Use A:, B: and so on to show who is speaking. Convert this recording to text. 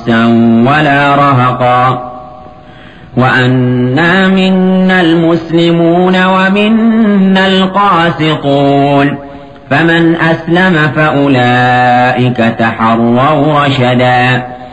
A: بأسا ولا رهقا وأنا منا المسلمون ومنا القاسطون فمن أسلم فأولئك تحروا رشدا